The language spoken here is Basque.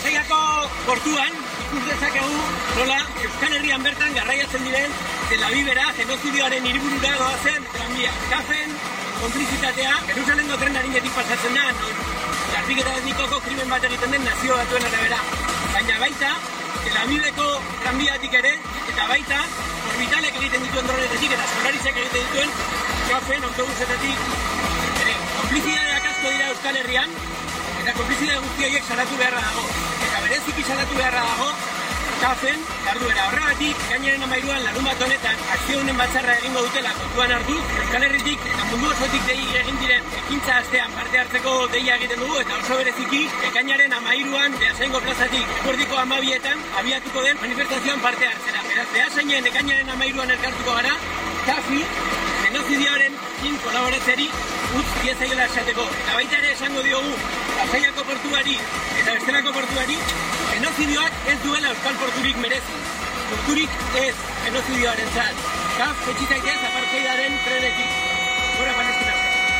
Pasaiako portuan ikus dezakegu nola Euskal Herrian bertan garraiatzen diren Tel Avivera genozidioaren hiriburura doazen tranbia. Kafen konplizitatea Jerusalengo tren arinetik pasatzen da, artiketa etnikoko krimen bat egiten den nazio batuen arabera. Baina baita Tel Aviveko tranbiatik ere, eta baita orbitalek egiten dituen dronetetik eta Solarisek egiten dituen kafen autobusetetik ere. Konplizidadeak asko dira Euskal Herrian, eta konplizidade guzti horiek salatu beharra dago. Eta bereziki salatu beharra dago kafen jarduera. Horregatik, ekainaren 13an larunbat honetan akzio honen batzarra egingo dutela kontuan hartu, Euskal Herritik eta mundu osotik dei egin diren ekintza astean parte hartzeko deia egiten dugu, eta oso bereziki ekainaren 13an Beasaingo plazatik eguerdiko 12etan abiatuko den manifestazioan parte hartzera. Beraz, Beasainen ekainaren 13an elkartuko gara, kafi genozidioarekin kolaboratzeari utz diezaiola esateko. Eta baita ere esango diogu Pasaiako portuari eta bestelako portuari genozidioak ez duela euskal porturik merezi. Porturik ez genozidioarentzat. Kaf, etxitaitez apartheidaren trenetik.